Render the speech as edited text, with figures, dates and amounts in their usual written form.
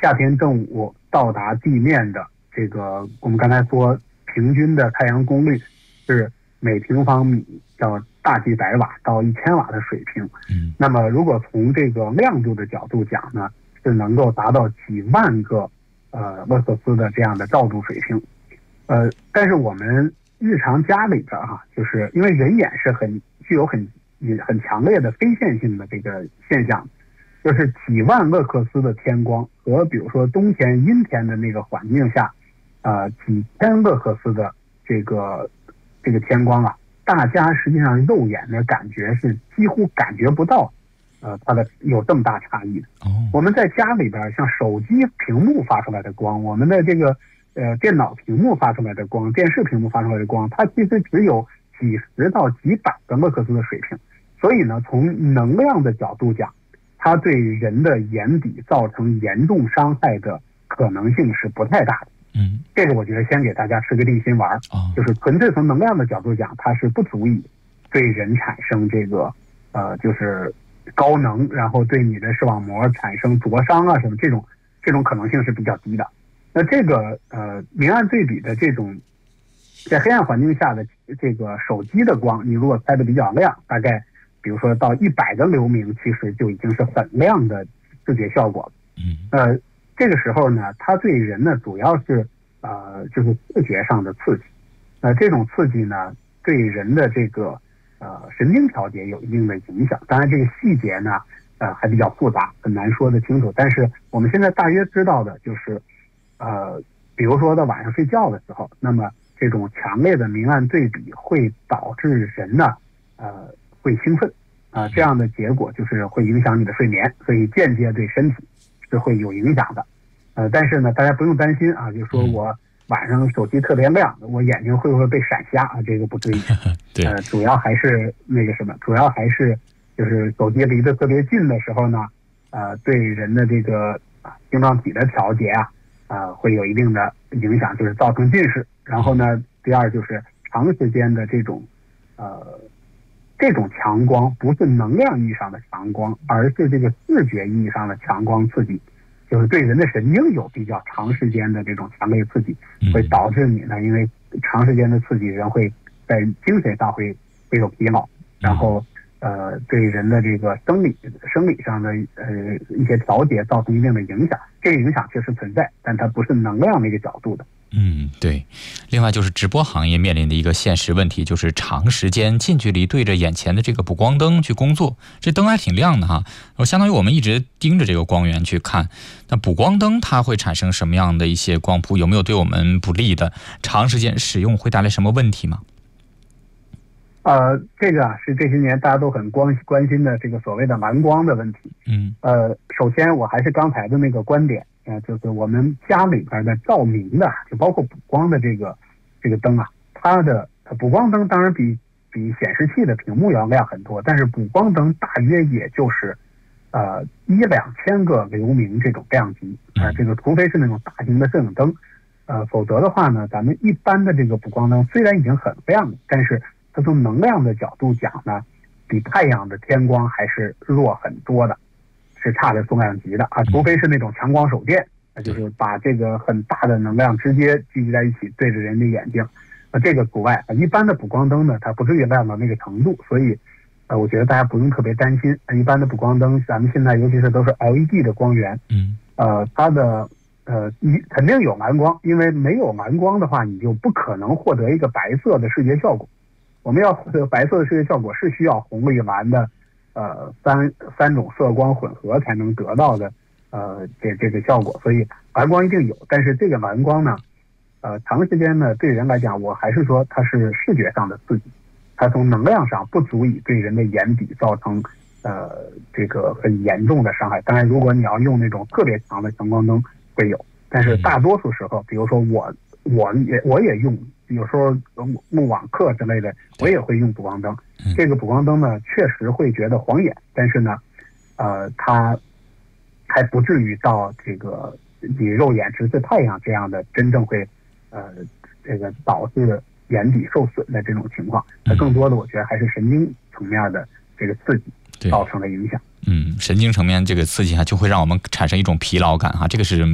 夏天正午到达地面的这个，我们刚才说平均的太阳功率是每平方米要大几百瓦到1000瓦的水平。那么如果从这个亮度的角度讲呢，是能够达到几万个勒克斯的这样的照度水平。但是我们日常家里边就是因为人眼是具有很强烈的非线性的这个现象，就是几万勒克斯的天光和比如说冬天阴天的那个环境下，几千勒克斯的这个天光大家实际上肉眼的感觉是几乎感觉不到，它的有这么大差异的。我们在家里边，像手机屏幕发出来的光，我们的这个电脑屏幕发出来的光，电视屏幕发出来的光，它其实只有几十到几百个勒克斯的水平。所以呢，从能量的角度讲，它对人的眼底造成严重伤害的可能性是不太大的。这个我觉得先给大家吃个定心丸，就是纯粹从能量的角度讲，它是不足以对人产生这个就是高能，然后对你的视网膜产生灼伤什么这种可能性是比较低的。那这个明暗对比的这种在黑暗环境下的这个手机的光，你如果开的比较亮，大概比如说到100个流明，其实就已经是很亮的视觉效果了。这个时候呢，它对人呢主要是就是视觉上的刺激。这种刺激呢对人的这个神经调节有一定的影响。当然这个细节呢还比较复杂，很难说得清楚。但是我们现在大约知道的就是比如说到晚上睡觉的时候，那么这种强烈的明暗对比会导致人呢会兴奋这样的结果就是会影响你的睡眠，所以间接对身体是会有影响的。但是呢大家不用担心就是说我晚上手机特别亮，我眼睛会不会被闪瞎这个不至于。主要还是那个什么，主要还是就是手机离得特别近的时候呢对人的这个晶状体的调节会有一定的影响，就是造成近视。然后呢第二就是长时间的这种强光，不是能量意义上的强光，而是这个视觉意义上的强光刺激，就是对人的神经有比较长时间的这种强烈刺激，会导致你呢，因为长时间的刺激，人会在精神上会有疲劳，然后对人的这个生理上的一些调节造成一定的影响。这个影响确实存在，但它不是能量那个角度的。 对。另外就是直播行业面临的一个现实问题，就是长时间近距离对着眼前的这个补光灯去工作，这灯还挺亮的相当于我们一直盯着这个光源去看。那补光灯它会产生什么样的一些光谱？有没有对我们不利的？长时间使用会带来什么问题吗？ 这个是这些年大家都很关心的这个所谓的蓝光的问题。首先我还是刚才的那个观点，就是我们家里边的照明的，就包括补光的这个灯它的补光灯当然比显示器的屏幕要亮很多，但是补光灯大约也就是1-2千个流明这种量级这个除非是那种大型的摄影灯，否则的话呢，咱们一般的这个补光灯虽然已经很亮了，但是它从能量的角度讲呢，比太阳的天光还是弱很多的，是差着重量级的除非是那种强光手电，就是把这个很大的能量直接聚集在一起对着人的眼睛，这个除外。一般的补光灯呢，它不至于亮到那个程度，所以我觉得大家不用特别担心。一般的补光灯，咱们现在尤其是都是 LED 的光源，它的肯定有蓝光，因为没有蓝光的话，你就不可能获得一个白色的视觉效果。我们要获得白色的视觉效果，是需要红绿蓝的三种色光混合才能得到的这个效果。所以蓝光一定有，但是这个蓝光呢长时间呢对人来讲，我还是说它是视觉上的刺激，它从能量上不足以对人的眼底造成这个很严重的伤害。当然如果你要用那种特别强的强光灯会有，但是大多数时候比如说我也用，有时候录网课之类的我也会用补光灯。这个补光灯呢确实会觉得晃眼，但是呢它还不至于到这个你肉眼直视太阳这样的真正会这个导致眼底受损的这种情况。那更多的我觉得还是神经层面的这个刺激造成的影响。 神经层面这个刺激就会让我们产生一种疲劳感这个是